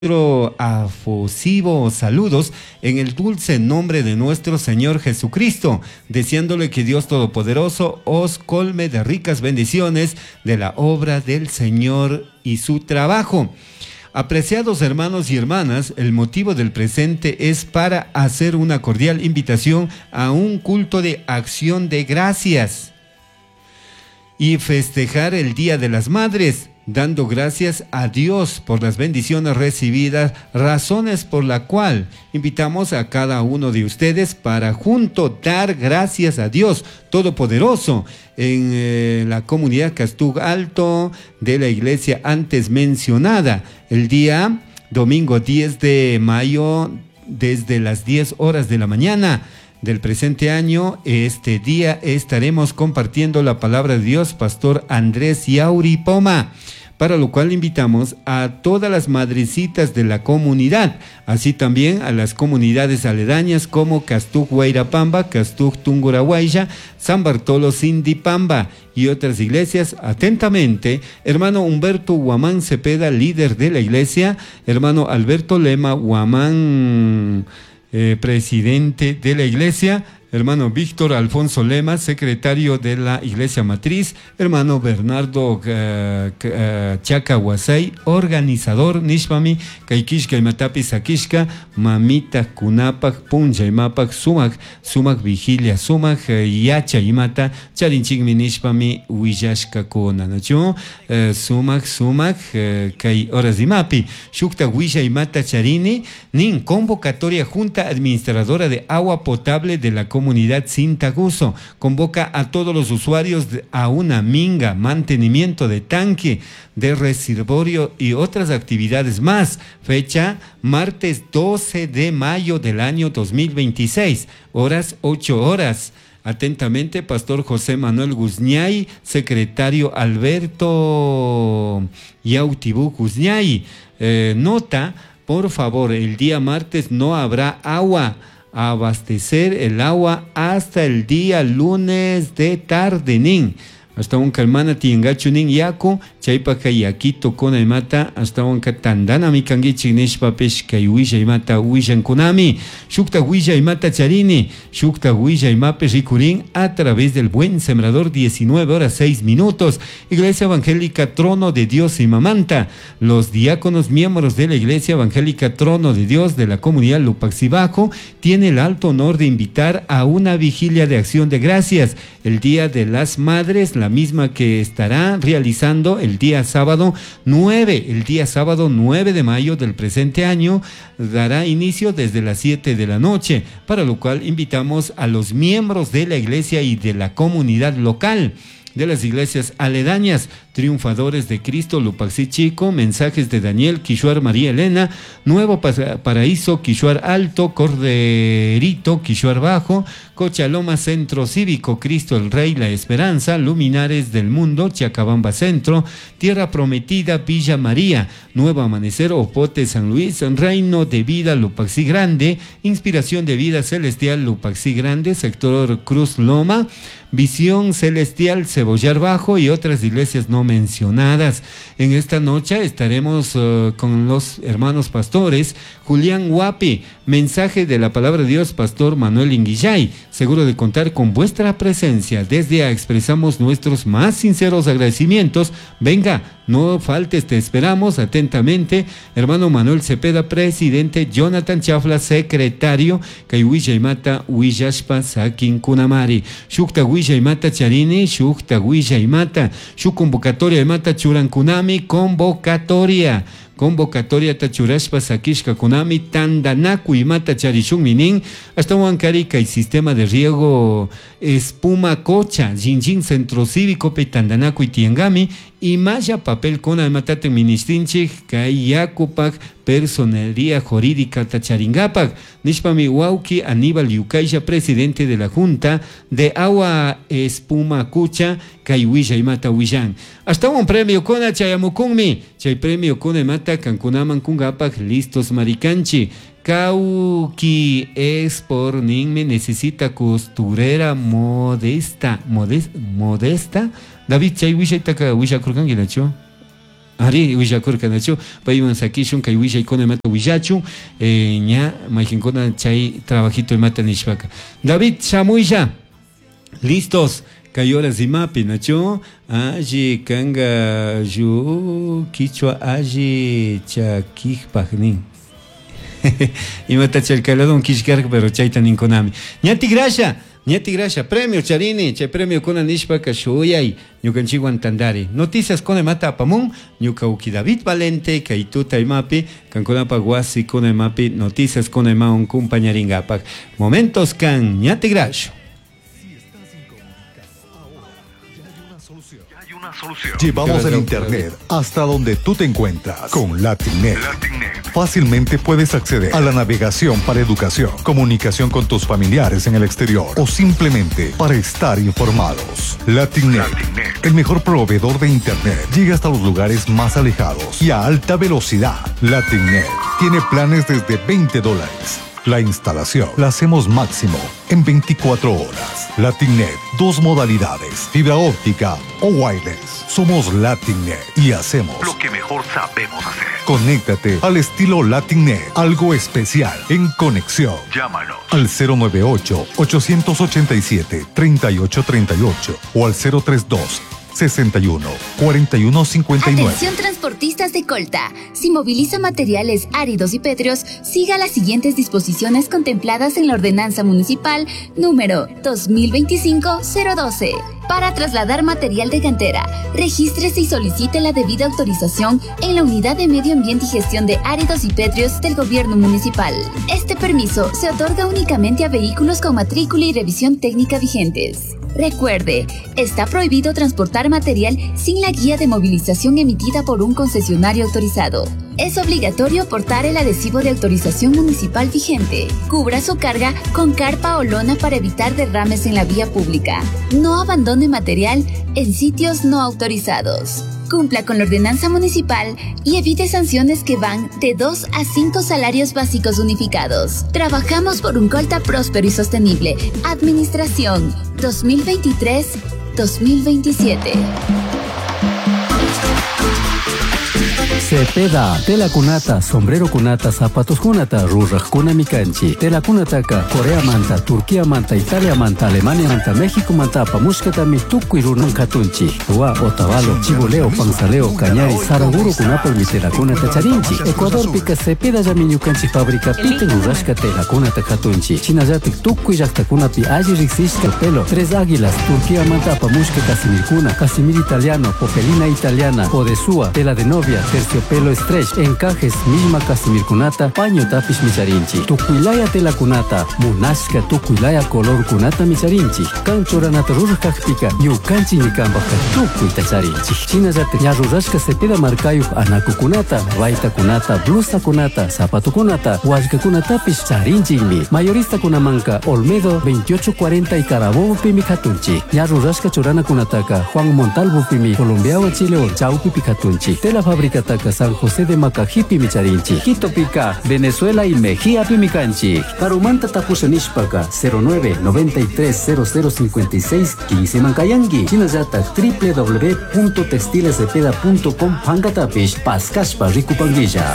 Afusivos saludos en el dulce nombre de nuestro Señor Jesucristo, deseándole que Dios Todopoderoso os colme de ricas bendiciones de la obra del Señor y su trabajo. Apreciados hermanos y hermanas, el motivo del presente es para hacer una cordial invitación a un culto de acción de gracias y festejar el Día de las Madres, dando gracias a Dios por las bendiciones recibidas, razones por la cual invitamos a cada uno de ustedes para juntos dar gracias a Dios Todopoderoso en la comunidad Castug Alto de la iglesia antes mencionada, el día domingo 10 de mayo desde las 10 horas de la mañana del presente año. Este día estaremos compartiendo la palabra de Dios, Pastor Andrés Yauri Poma, para lo cual invitamos a todas las madrecitas de la comunidad, así también a las comunidades aledañas como Castug Huayrapamba, Castug Tungurahuaylla, San Bartolo Sindipamba y otras iglesias. Atentamente, hermano Humberto Huamán Cepeda, líder de la iglesia, hermano Alberto Lema Huamán, presidente de la iglesia, hermano Víctor Alfonso Lema, secretario de la iglesia matriz, hermano Bernardo Chacahuasay, organizador, Nishpami, Kaikishka y Matapi Sakishka, Mamita Kunapak, Punja y Mapak, Sumak Vigilia, Sumak Yacha y Mata, Charinchigmi Nishpami, Wiyashka Kona, ¿no? Sumak, Kai Horas y Mapi, Shukta Wisha y Mata Charini, Nin, convocatoria Junta Administradora de Agua Potable de la comunidad Sintaguso, convoca a todos los usuarios a una minga, mantenimiento de tanque, de reservorio y otras actividades más. Fecha martes 12 de mayo del año 2026, horas 8 horas. Atentamente, Pastor José Manuel Guzñay, secretario Alberto Yautibú Guzñay. Nota, por favor, el día martes no habrá agua. Abastecer el agua hasta el día lunes de tarde, nin. Hasta un calmana tiengachu nin yaku, chaipa kayakito kona imata, hasta un katandana mi kangichi nishpa pesh kayuisha imata wishan kunami, shukta wisha imata charini, shukta wisha imape rikurin a través del buen sembrador, 19 horas 6 minutos. Iglesia Evangélica Trono de Dios y Mamanta. Los diáconos miembros de la Iglesia Evangélica Trono de Dios de la comunidad Lupaxibajo tiene el alto honor de invitar a una vigilia de acción de gracias el Día de las Madres, la misma que estará realizando el día sábado 9 de mayo del presente año. Dará inicio desde las 7 de la noche, para lo cual invitamos a los miembros de la iglesia y de la comunidad local, de las iglesias aledañas, Triunfadores de Cristo, Lupaxi Chico, Mensajes de Daniel, Quishuar María Elena, Nuevo Paraíso, Quishuar Alto, Corderito, Quishuar Bajo, Cochaloma Centro Cívico, Cristo el Rey, La Esperanza, Luminares del Mundo, Chacabamba Centro, Tierra Prometida, Villa María, Nuevo Amanecer, Opote San Luis, Reino de Vida, Lupaxi Grande, Inspiración de Vida Celestial, Lupaxi Grande, Sector Cruz Loma, Visión Celestial, Cebollar Bajo y otras iglesias no mencionadas. En esta noche estaremos con los hermanos pastores Julián Huapi, mensaje de la palabra de Dios, Pastor Manuel Inguillay. Seguro de contar con vuestra presencia. Desde ya expresamos nuestros más sinceros agradecimientos. Venga, no faltes, te esperamos atentamente. Hermano Manuel Cepeda, presidente, Jonathan Chafla, secretario, Kaiwisha Imata, Wishashpa, Sakin Kunamari, Shukta Wisha Imata Charini, Shukta Wisha Imata, Shuk convocatoria Imata Churankunami, convocatoria Tachurashpa Sakishka Kunami, Tandanaku y Mata Charishun Minin, hasta Huancarika y sistema de riego Espuma Cocha, Jinjin Centro Cívico, Petandanaku y Tiangami, y Maya Papel Kona de Matate Ministrinchi, Kayakupak, Personería Jurídica Tacharingapak, Nishpami Wauki, Aníbal Yucaisha, presidente de la Junta de Agua Espuma Cucha, Kaiwisha y Mata Wishan. Hasta un premio Kona Chayamukunmi, Chay premio Kona Mata Cancunaman Kungapak, listos Maricanchi. Kauki Expor Ninme necesita costurera modesta. David Chay Wisha Taka Wisha Kurkangilacho. Ari willakurka nachu payman sakishun kay willaykuna mata willachu ña mayqinkuna chay trabajito mata nishpaka. David Chamuylla, listos. Kay horas imapi nachu alli kanga yu kichwa alli chakikpaq nin. Imata chalkaladon kishkarka pero chayta ninkunami. Ñati grasha, premio charini, chay premio kuna nishpaka shuyay, ñukanchikwan tandari. Noticias kuna mata apamun, ñuka uki David Valente, kay tuta imapi, kankunapa wasi kuna imapi, noticias kuna imawan compañeringapak. Momentos kan ñati grasha. Llevamos el internet hasta donde tú te encuentras con Latinnet. Fácilmente puedes acceder a la navegación para educación, comunicación con tus familiares en el exterior o simplemente para estar informados. Latinnet, el mejor proveedor de internet, llega hasta los lugares más alejados y a alta velocidad. Latinnet tiene planes desde $20. La instalación la hacemos máximo en 24 horas. Latinnet, 2 modalidades, fibra óptica o wireless. Somos Latinnet y hacemos lo que mejor sabemos hacer. Conéctate al estilo Latinnet, algo especial en conexión. Llámanos al 098-887-3838 o al 032-61-4159. Atención transportistas de Colta. Si moviliza materiales áridos y pétreos, siga las siguientes disposiciones contempladas en la Ordenanza Municipal número 2025-012. Para trasladar material de cantera, regístrese y solicite la debida autorización en la Unidad de Medio Ambiente y Gestión de Áridos y Pétreos del Gobierno Municipal. Este permiso se otorga únicamente a vehículos con matrícula y revisión técnica vigentes. Recuerde, está prohibido transportar material sin la guía de movilización emitida por un concesionario autorizado. Es obligatorio portar el adhesivo de autorización municipal vigente. Cubra su carga con carpa o lona para evitar derrames en la vía pública. No abandone material en sitios no autorizados. Cumpla con la ordenanza municipal y evite sanciones que van de 2 a 5 salarios básicos unificados. Trabajamos por un Colta próspero y sostenible. Administración 2023-2027. Cepeda, tela kunata, sombrero kunata, zapatos kunata, rurrak kuna mikanchi. Tela kunataka, Corea manta, Turquía manta, Italia manta, Alemania manta, México manta, pamushkatami, tukuy runan katunchi. Wa, Otavalo, Chiboleo, Panzaleo, Cañari, Saraguro kunapa, mi tela kunata charinchi. Ecuador pica cepeda yaminyukanchi fábrica, piten urrashka tela kunata katunchi. Chinayatik tukuy yakta kunapi, allí rixishka pelo. 3 águilas, Turquía manta, pamushka casimir kuna, casimir italiano, popelina italiana, podesúa, tela de novia, terciopelo stretch, encajes, misma casimir kunata, paño tapish micharinchi. Tukuilaya tela kunata, munashka tukuilaya color kunata micharinchi. Kanchoranata rurkakpika, yukanchi nikambaka tukuy tacharinchi. Chinayate ñarurashka cepeda markayu anaku kunata, raita kunata, blusa kunata, zapato kunata, washka kunatapish charinchimi. Mayorista kunamanka, Olmedo 2840 y Carabobo pimi katunchi. Ñarurashka chorana kunataka, Juan Montalvo pimi, Colombiawa Chile Chaupi pikatunchi. Tela fábrica taka San José de Macajipi micharinchi. Quito pica, Venezuela y Mejía pimicanchi. Carumanta tapusanishpaka 09930056 15 mancayangi. Chinayata www.textilescepeda.com hangatapish paskashpa rikupanguilla.